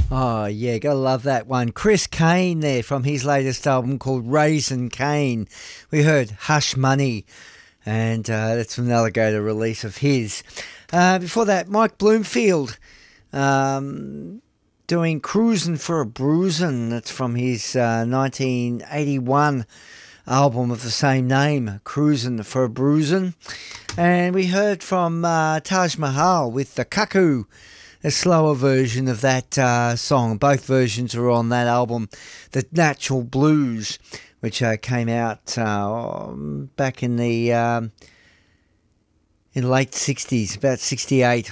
Oh, yeah, gotta love that one. Chris Kane there from his latest album called Raisin Cane. We heard Hush Money, and that's from an Alligator release of his. Before that, Mike Bloomfield doing Cruisin' for a Bruisin'. That's from his 1981 album of the same name, Cruisin' for a Bruisin'. And we heard from Taj Mahal with the Cuckoo, a slower version of that song. Both versions are on that album, The Natural Blues, which came out back in the late 60s, about 68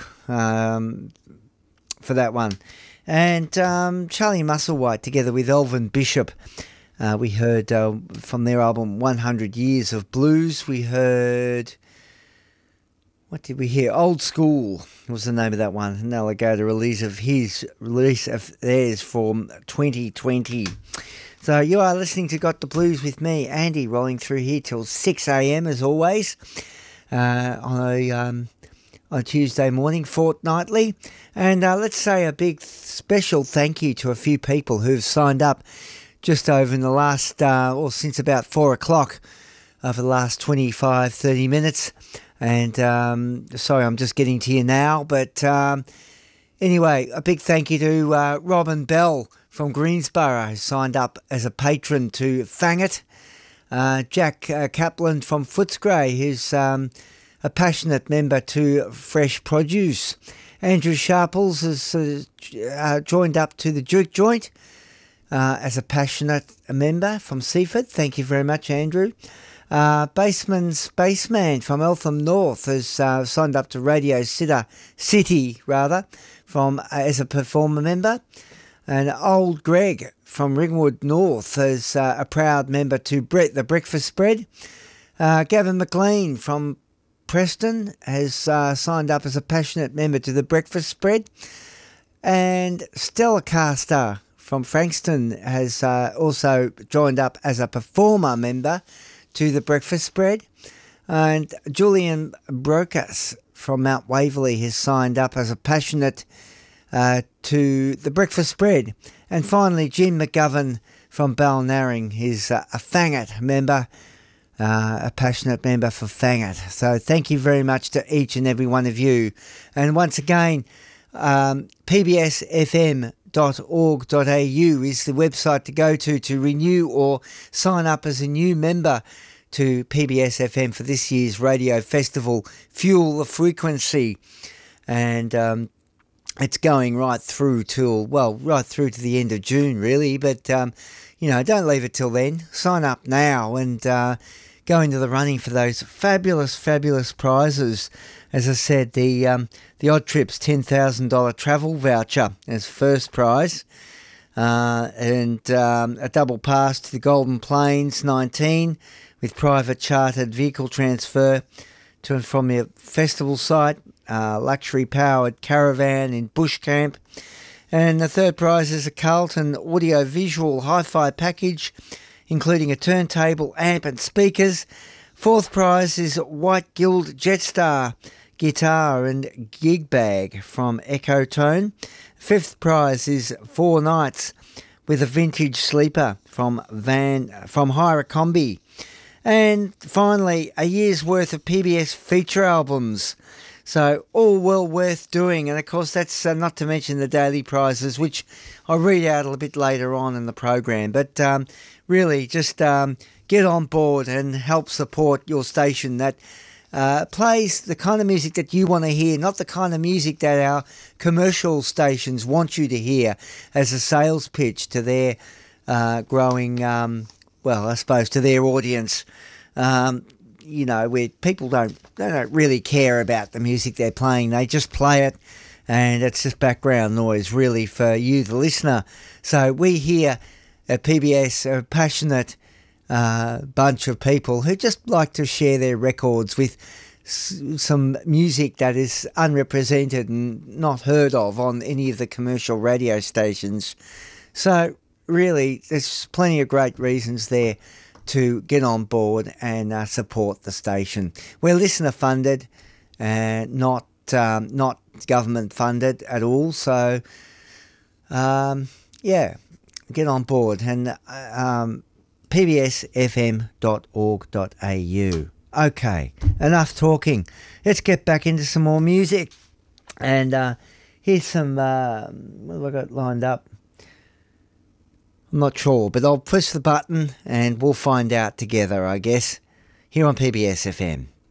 for that one. And Charlie Musselwhite together with Elvin Bishop. We heard from their album 100 Years of Blues. We heard... What did we hear? Old School was the name of that one. An Alligator release of theirs from 2020. So you are listening to Got the Blues with me, Andy, rolling through here till 6 a.m. as always on a Tuesday morning, fortnightly. And let's say a big special thank you to a few people who've signed up just over in the last, or since about 4 o'clock over the last 25, 30 minutes. And sorry, I'm just getting to you now. But anyway, a big thank you to Robin Bell from Greensborough, who signed up as a patron to Fangit. Jack Kaplan from Footscray, who's a passionate member to Fresh Produce. Andrew Sharples has joined up to the Duke Joint as a passionate member from Seaford. Thank you very much, Andrew. Baseman's Baseman from Eltham North has signed up to Radio City from as a performer member. And Old Greg from Ringwood North is a proud member to the Breakfast Spread. Gavin McLean from Preston has signed up as a passionate member to the Breakfast Spread. And Stella Caster from Frankston has also joined up as a performer member to the Breakfast Spread. And Julian Brokas from Mount Waverley has signed up as a passionate to the Breakfast Spread. And finally, Jim McGovern from Balnarring is a Fangit member, a passionate member for Fangit. So thank you very much to each and every one of you. And once again, pbsfm.org.au is the website to go to renew or sign up as a new member to PBS FM for this year's radio festival, Fuel the Frequency. And it's going right through to the end of June, really. But, don't leave it till then. Sign up now and go into the running for those fabulous, fabulous prizes. As I said, the Odd Trips $10,000 travel voucher as first prize. And a double pass to the Golden Plains 19 with private chartered vehicle transfer to and from your festival site. Luxury powered caravan in Bush Camp. And the third prize is a Carlton audio-visual hi-fi package, including a turntable, amp and speakers. Fourth prize is White Guild Jetstar guitar and gig bag from Ecotone. Fifth prize is 4 nights with a vintage sleeper from Hiracombi. And finally, a year's worth of PBS feature albums. So all well worth doing. And of course, that's not to mention the daily prizes, which I'll read out a little bit later on in the program. But really, just get on board and help support your station that plays the kind of music that you want to hear, not the kind of music that our commercial stations want you to hear as a sales pitch to their growing, to their audience. Where people don't really care about the music they're playing. They just play it, and it's just background noise, really, for you, the listener. So we here at PBS are a passionate bunch of people who just like to share their records with some music that is unrepresented and not heard of on any of the commercial radio stations. So really, there's plenty of great reasons there to get on board and support the station. We're listener funded and not government funded at all. So Yeah, get on board and pbsfm.org.au. Okay, enough talking. Let's get back into some more music. And here's some, what have I got lined up? I'm not sure, but I'll press the button and we'll find out together, I guess, here on PBS FM.